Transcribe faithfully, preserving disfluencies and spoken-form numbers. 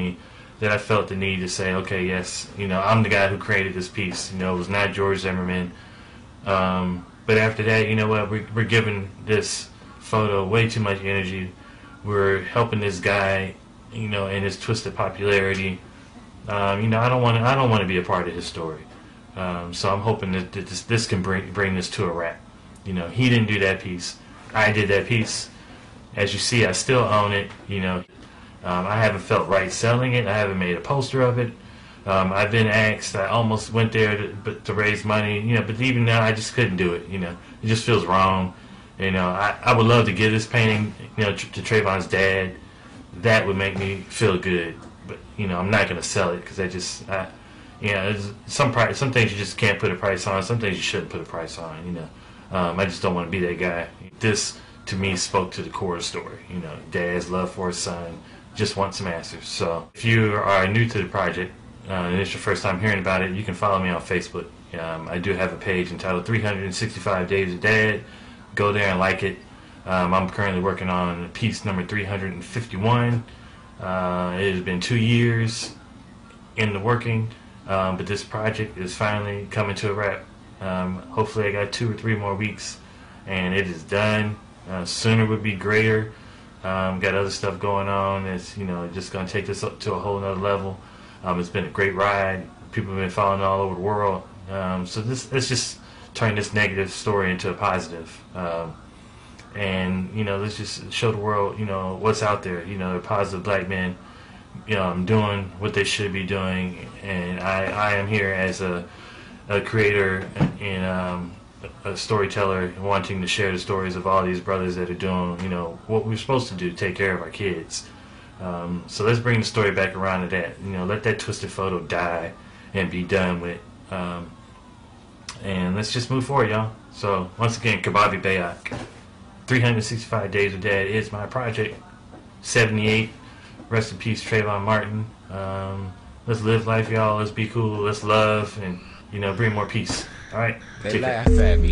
me that I felt the need to say, okay, yes, you know, I'm the guy who created this piece. You know, it was not George Zimmerman. Um, but after that, you know what, we're, we're giving this photo way too much energy. We're helping this guy, you know, in his twisted popularity. Um, you know, I don't want to. I don't want to be a part of his story. Um, so I'm hoping that, that this, this can bring bring this to a wrap. You know, he didn't do that piece. I did that piece. As you see, I still own it. You know, um, I haven't felt right selling it. I haven't made a poster of it. Um, I've been asked. I almost went there to, but to raise money. You know, but even now, I just couldn't do it. You know, it just feels wrong. You know, I, I would love to give this painting, you know, to, to Trayvon's dad. That would make me feel good. But, you know, I'm not going to sell it because I just, I, you know, some price, some things you just can't put a price on. Some things you shouldn't put a price on, you know. Um, I just don't want to be that guy. This, to me, spoke to the core story. You know, dad's love for his son, just wants some answers. So if you are new to the project uh, and it's your first time hearing about it, you can follow me on Facebook. Um, I do have a page entitled three hundred sixty-five Days of Dad. Go there and like it. Um, I'm currently working on piece number three hundred fifty-one. Uh, it has been two years in the working, um, but this project is finally coming to a wrap. Um, hopefully I got two or three more weeks and it is done. Uh, sooner would be greater. Um, got other stuff going on that's, you know, just going to take this up to a whole nother level. Um, it's been a great ride. People have been following all over the world. Um, so this, let's just turn this negative story into a positive. Um, And, you know, let's just show the world, you know, what's out there. You know, positive black men, you know, doing what they should be doing. And I, I am here as a, a creator and um, a storyteller wanting to share the stories of all these brothers that are doing, you know, what we're supposed to do, take care of our kids. Um, so let's bring the story back around to that. You know, let that twisted photo die and be done with. Um, and let's just move forward, y'all. So, once again, Kababi Bayak. three hundred sixty-five Days of Dad is my project. seventy-eight. Rest in peace, Trayvon Martin. Um, let's live life, y'all. Let's be cool. Let's love and, you know, bring more peace. All right? They laugh at me.